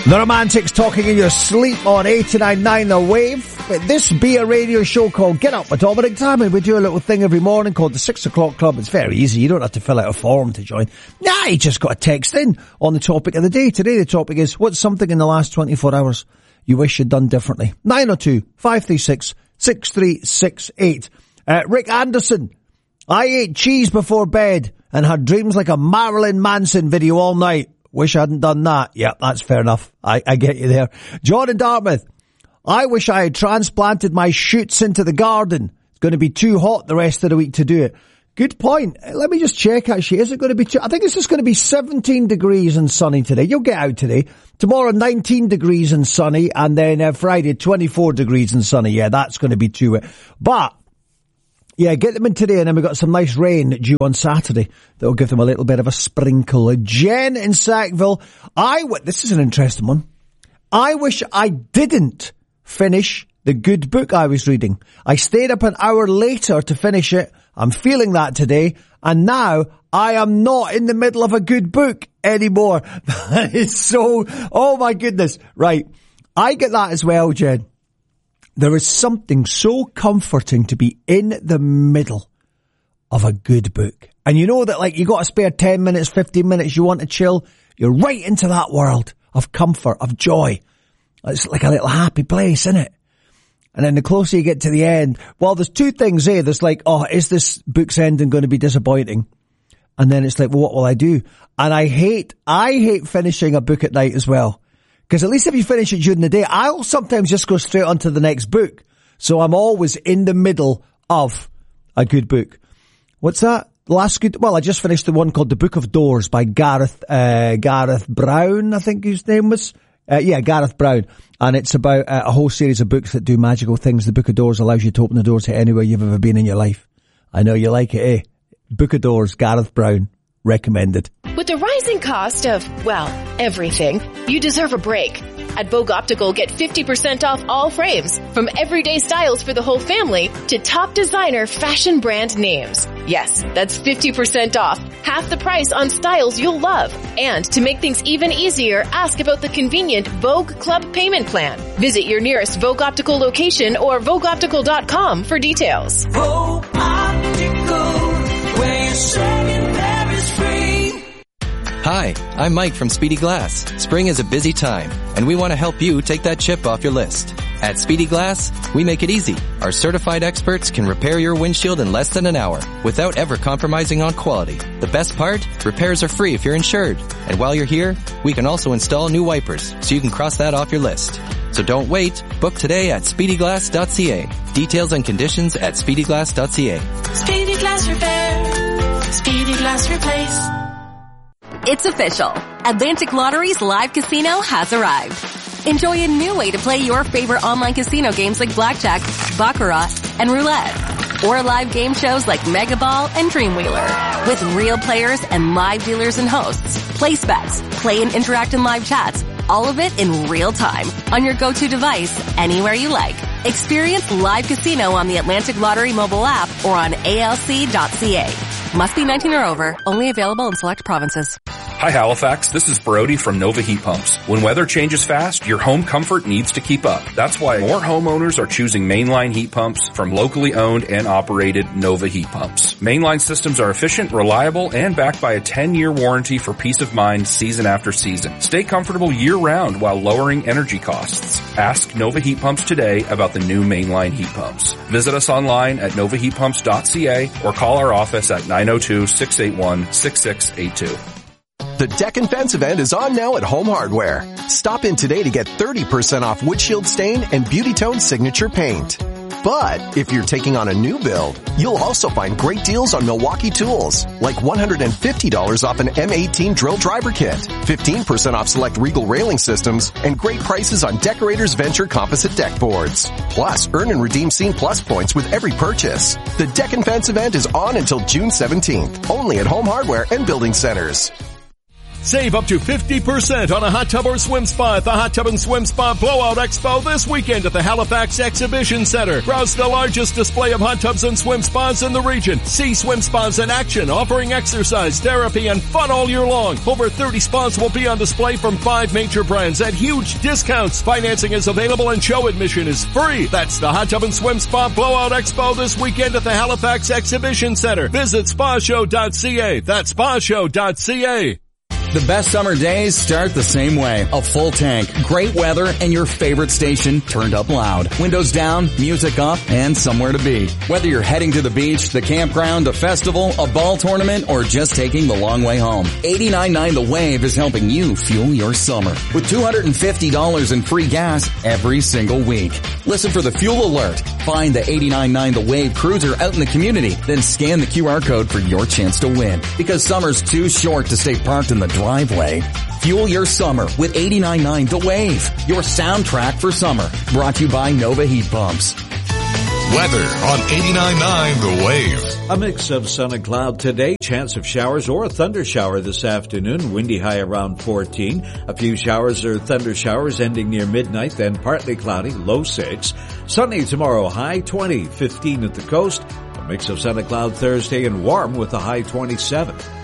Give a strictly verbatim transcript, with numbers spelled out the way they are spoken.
The Romantics talking in your sleep on eighty-nine point nine The Wave. This be a radio show called Get Up with Dominic Diamond. We do a little thing every morning called the Six O'Clock Club. It's very easy. You don't have to fill out a form to join. Nah, you just got a text in on the topic of the day. Today the topic is, what's something in the last twenty-four hours you wish you'd done differently? nine oh two, five three six, six three six eight. Uh, Rick Anderson. I ate cheese before bed and had dreams like a Marilyn Manson video all night. Wish I hadn't done that. Yeah, that's fair enough. I, I get you there. John in Dartmouth. I wish I had transplanted my shoots into the garden. It's going to be too hot the rest of the week to do it. Good point. Let me just check actually. Is it going to be too, I think it's just going to be seventeen degrees and sunny today. You'll get out today. Tomorrow nineteen degrees and sunny, and then uh, Friday twenty-four degrees and sunny. Yeah, that's going to be too wet. But yeah, get them in today, and then we've got some nice rain due on Saturday that'll give them a little bit of a sprinkle. Jen in Sackville. I w- this is an interesting one. I wish I didn't finish the good book I was reading. I stayed up an hour later to finish it. I'm feeling that today, and now I am not in the middle of a good book anymore. That is so, oh my goodness. Right. I get that as well, Jen. There is something so comforting to be in the middle of a good book. And you know that, like, you got to spare ten minutes, fifteen minutes, you want to chill. You're right into that world of comfort, of joy. It's like a little happy place, isn't it? And then the closer you get to the end, well, there's two things here. There's like, oh, is this book's ending going to be disappointing? And then it's like, well, what will I do? And I hate, I hate finishing a book at night as well. Because at least if you finish it during the day, I'll sometimes just go straight on to the next book. So I'm always in the middle of a good book. What's that? Last good, well, I just finished the one called The Book of Doors by Gareth, uh, Gareth Brown, I think his name was. Uh, yeah, Gareth Brown. And it's about uh, a whole series of books that do magical things. The Book of Doors allows you to open the door to anywhere you've ever been in your life. I know you like it, eh? Book of Doors, Gareth Brown. Recommended. With the rising cost of, well, everything, you deserve a break. At Vogue Optical, get fifty percent off all frames, from everyday styles for the whole family to top designer fashion brand names. Yes, that's fifty percent off, half the price on styles you'll love. And to make things even easier, ask about the convenient Vogue Club payment plan. Visit your nearest Vogue Optical location or vogue optical dot com for details. Vogue Optical, where you're saying there is free. Hi, I'm Mike from Speedy Glass. Spring is a busy time, and we want to help you take that chip off your list. At Speedy Glass, we make it easy. Our certified experts can repair your windshield in less than an hour without ever compromising on quality. The best part? Repairs are free if you're insured. And while you're here, we can also install new wipers, so you can cross that off your list. So don't wait. Book today at speedy glass dot c a. Details and conditions at speedy glass dot c a. Speedy Glass Repair. Speedy Glass Replace. It's official. Atlantic Lottery's live casino has arrived. Enjoy a new way to play your favorite online casino games like Blackjack, Baccarat, and Roulette. Or live game shows like Mega Ball and Dreamwheeler. With real players and live dealers and hosts. Place bets, play and interact in live chats. All of it in real time on your go-to device anywhere you like. Experience live casino on the Atlantic Lottery mobile app or on A L C dot c a. Must be nineteen or over. Only available in select provinces. Hi Halifax, this is Brody from Nova Heat Pumps. When weather changes fast, your home comfort needs to keep up. That's why more homeowners are choosing mainline heat pumps from locally owned and operated Nova Heat Pumps. Mainline systems are efficient, reliable, and backed by a ten-year warranty for peace of mind season after season. Stay comfortable year-round while lowering energy costs. Ask Nova Heat Pumps today about the new mainline heat pumps. Visit us online at nova heat pumps dot c a or call our office at nine oh two, six eight one, six six eight two. The Deck and Fence event is on now at Home Hardware. Stop in today to get thirty percent off windshield stain and Beauty Tone signature paint. But if you're taking on a new build, you'll also find great deals on Milwaukee tools, like one hundred fifty dollars off an M eighteen drill driver kit, fifteen percent off select Regal railing systems, and great prices on Decorators Venture composite deck boards. Plus, earn and redeem Scene Plus points with every purchase. The Deck and Fence event is on until June seventeenth, only at Home Hardware and Building Centers. Save up to fifty percent on a hot tub or swim spa at the Hot Tub and Swim Spa Blowout Expo this weekend at the Halifax Exhibition Center. Browse the largest display of hot tubs and swim spas in the region. See swim spas in action, offering exercise, therapy, and fun all year long. Over thirty spas will be on display from five major brands at huge discounts. Financing is available and show admission is free. That's the Hot Tub and Swim Spa Blowout Expo this weekend at the Halifax Exhibition Center. Visit spa show dot c a. That's spa show dot c a. The best summer days start the same way. A full tank, great weather, and your favorite station turned up loud. Windows down, music up, and somewhere to be. Whether you're heading to the beach, the campground, a festival, a ball tournament, or just taking the long way home, eighty-nine point nine The Wave is helping you fuel your summer with two hundred fifty dollars in free gas every single week. Listen for the fuel alert. Find the eighty-nine point nine The Wave cruiser out in the community, then scan the Q R code for your chance to win. Because summer's too short to stay parked in the driveway. Fuel your summer with eighty-nine point nine The Wave, your soundtrack for summer. Brought to you by Nova Heat Pumps. Weather on eighty-nine point nine The Wave. A mix of sun and cloud today. Chance of showers or a thunder shower this afternoon. Windy high around fourteen. A few showers or thunder showers ending near midnight, then partly cloudy, low six. Sunny tomorrow, high twenty, fifteen at the coast. A mix of sun and cloud Thursday and warm with a high twenty-seven.